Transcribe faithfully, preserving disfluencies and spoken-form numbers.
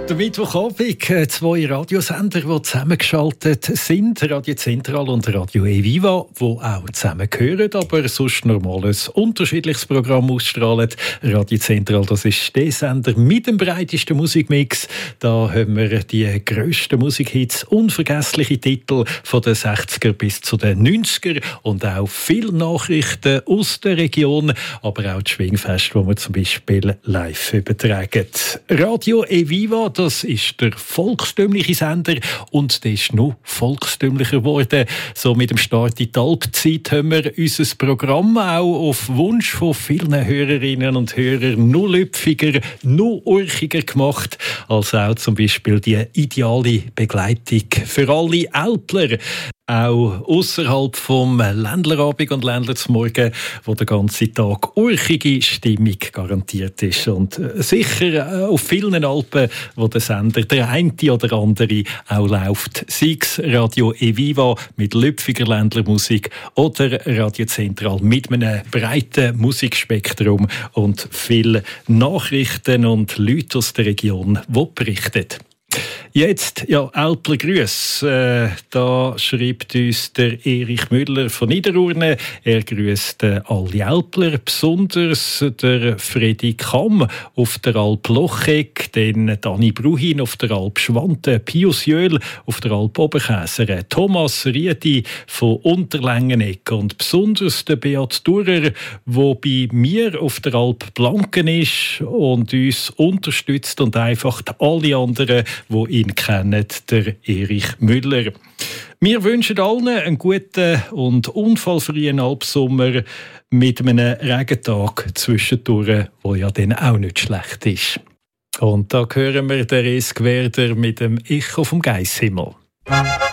Der Mittwochabend, äh, zwei Radiosender, die zusammengeschaltet sind, Radio Zentral und Radio Eviva, die auch zusammengehören, aber sonst normal ein unterschiedliches Programm ausstrahlen. Radio Zentral, das ist der Sender mit dem breitesten Musikmix. Da haben wir die grössten Musikhits, unvergessliche Titel von den sechziger bis zu den neunziger und auch viele Nachrichten aus der Region, aber auch die Schwingfeste, die wir zum Beispiel live übertragen. Radio Eviva, das ist der volkstümliche Sender und der ist noch volkstümlicher geworden. So mit dem Start in die Alpzeit haben wir unser Programm auch auf Wunsch von vielen Hörerinnen und Hörern noch lüpfiger, noch urchiger gemacht, als auch zum Beispiel die ideale Begleitung für alle Alpler. Auch außerhalb vom Ländlerabend und Ländlersmorgen, wo der ganze Tag urchige Stimmung garantiert ist. Und sicher auf vielen Alpen, wo der Sender der eine oder andere auch läuft. Sei es Radio Eviva mit lüpfiger Ländlermusik oder Radio Zentral mit einem breiten Musikspektrum und vielen Nachrichten und Leute aus der Region, die berichten. Jetzt, ja, Alpler Grüße. Äh, da schreibt uns der Erich Müller von Niederurne. Er grüßt äh, alle Alpler, besonders der Fredi Kamm auf der Alp Lochegg, den Dani Bruhin auf der Alp Schwante, Pius Jöhl auf der Alp Oberkäser, Thomas Riedi von Unterlängenegg und besonders der Beat Durer, der bei mir auf der Alp Blanken ist und uns unterstützt und einfach alle anderen, die ihn kennen, der Erich Müller. Wir wünschen allen einen guten und unfallfreien Alpsommer mit einem Regentag zwischendurch, der ja dann auch nicht schlecht ist. Und da hören wir den Esgwerder mit dem Echo vom Geisshimmel.